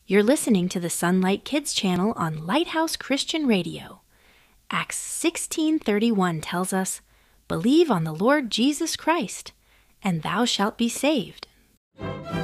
You're listening to the Sunlight Kids channel on Lighthouse Christian Radio. Acts 16:31 tells us, "Believe on the Lord Jesus Christ, and thou shalt be saved."